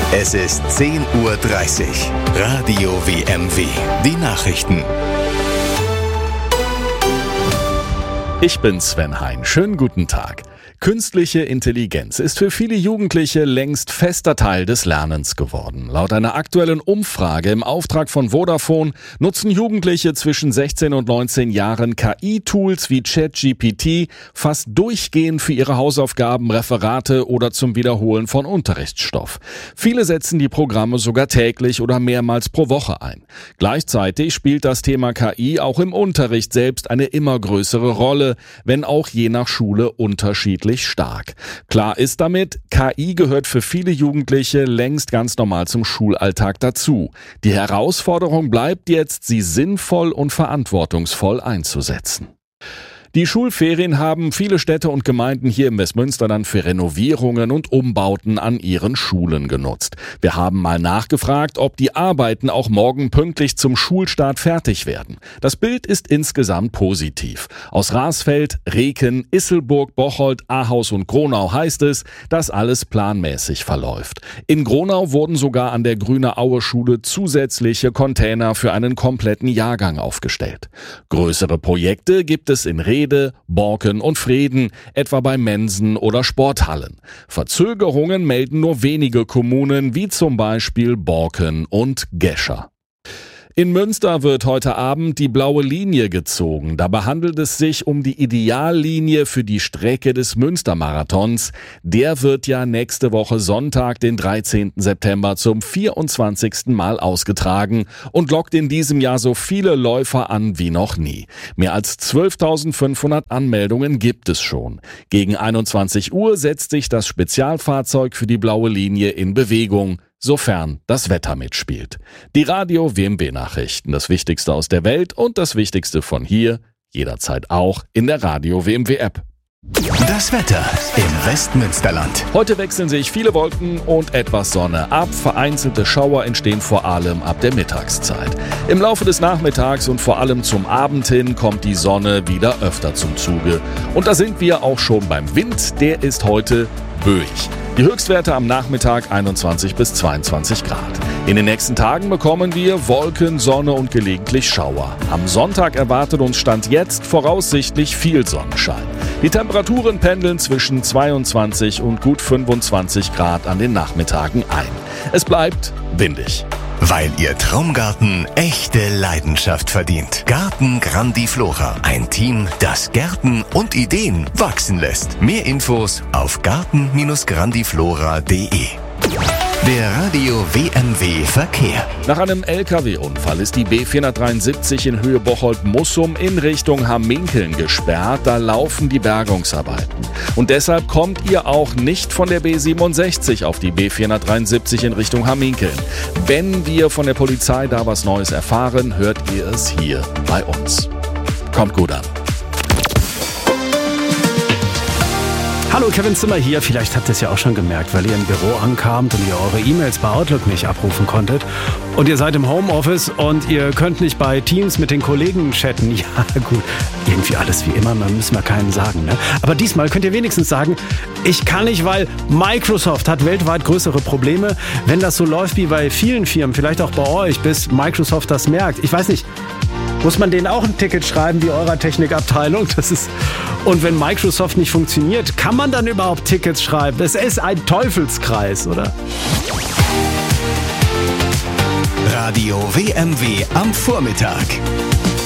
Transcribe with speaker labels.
Speaker 1: Es ist 10:30 Uhr. Radio WMW. Die Nachrichten.
Speaker 2: Ich bin Sven Hein. Schönen guten Tag. Künstliche Intelligenz ist für viele Jugendliche längst fester Teil des Lernens geworden. Laut einer aktuellen Umfrage im Auftrag von Vodafone nutzen Jugendliche zwischen 16 und 19 Jahren KI-Tools wie ChatGPT fast durchgehend für ihre Hausaufgaben, Referate oder zum Wiederholen von Unterrichtsstoff. Viele setzen die Programme sogar täglich oder mehrmals pro Woche ein. Gleichzeitig spielt das Thema KI auch im Unterricht selbst eine immer größere Rolle, wenn auch je nach Schule unterschiedlich stark. Klar ist damit, KI gehört für viele Jugendliche längst ganz normal zum Schulalltag dazu. Die Herausforderung bleibt jetzt, sie sinnvoll und verantwortungsvoll einzusetzen. Die Schulferien haben viele Städte und Gemeinden hier im Westmünsterland für Renovierungen und Umbauten an ihren Schulen genutzt. Wir haben mal nachgefragt, ob die Arbeiten auch morgen pünktlich zum Schulstart fertig werden. Das Bild ist insgesamt positiv. Aus Rasfeld, Reken, Isselburg, Bocholt, Ahaus und Gronau heißt es, dass alles planmäßig verläuft. In Gronau wurden sogar an der Grüne-Aue-Schule zusätzliche Container für einen kompletten Jahrgang aufgestellt. Größere Projekte gibt es in Rede, Borken und Vreden, etwa bei Mensen oder Sporthallen. Verzögerungen melden nur wenige Kommunen, wie zum Beispiel Borken und Gescher. In Münster wird heute Abend die blaue Linie gezogen. Dabei handelt es sich um die Ideallinie für die Strecke des Münstermarathons. Der wird ja nächste Woche Sonntag, den 13. September, zum 24. Mal ausgetragen und lockt in diesem Jahr so viele Läufer an wie noch nie. Mehr als 12.500 Anmeldungen gibt es schon. Gegen 21 Uhr setzt sich das Spezialfahrzeug für die blaue Linie in Bewegung, sofern das Wetter mitspielt. Die Radio WMW Nachrichten, das Wichtigste aus der Welt und das Wichtigste von hier, jederzeit auch in der Radio WMW App.
Speaker 1: Das Wetter im Westmünsterland.
Speaker 2: Heute wechseln sich viele Wolken und etwas Sonne ab. Vereinzelte Schauer entstehen vor allem ab der Mittagszeit. Im Laufe des Nachmittags und vor allem zum Abend hin kommt die Sonne wieder öfter zum Zuge. Und da sind wir auch schon beim Wind. Der ist heute böig. Die Höchstwerte am Nachmittag 21 bis 22 Grad. In den nächsten Tagen bekommen wir Wolken, Sonne und gelegentlich Schauer. Am Sonntag erwartet uns Stand jetzt voraussichtlich viel Sonnenschein. Die Temperaturen pendeln zwischen 22 und gut 25 Grad an den Nachmittagen ein. Es bleibt windig.
Speaker 1: Weil Ihr Traumgarten echte Leidenschaft verdient. Garten Grandiflora. Ein Team, das Gärten und Ideen wachsen lässt. Mehr Infos auf garten-grandiflora.de. Der Radio WMW Verkehr.
Speaker 2: Nach einem LKW-Unfall ist die B473 in Höhe Bocholt-Mussum in Richtung Hamminkeln gesperrt. Da laufen die Bergungsarbeiten. Und deshalb kommt ihr auch nicht von der B67 auf die B473 in Richtung Hamminkeln. Wenn wir von der Polizei da was Neues erfahren, hört ihr es hier bei uns. Kommt gut an.
Speaker 3: Hallo, Kevin Zimmer hier. Vielleicht habt ihr es ja auch schon gemerkt, weil ihr im Büro ankamt und ihr eure E-Mails bei Outlook nicht abrufen konntet. Und ihr seid im Homeoffice und ihr könnt nicht bei Teams mit den Kollegen chatten. Ja, gut, irgendwie alles wie immer, man müssen wir keinen sagen, ne? Aber diesmal könnt ihr wenigstens sagen, ich kann nicht, weil Microsoft hat weltweit größere Probleme. Wenn das so läuft wie bei vielen Firmen, vielleicht auch bei euch, bis Microsoft das merkt. Ich weiß nicht, muss man denen auch ein Ticket schreiben wie eurer Technikabteilung? Und wenn Microsoft nicht funktioniert, kann man dann überhaupt Tickets schreiben? Das ist ein Teufelskreis, oder?
Speaker 1: Radio WMW am Vormittag.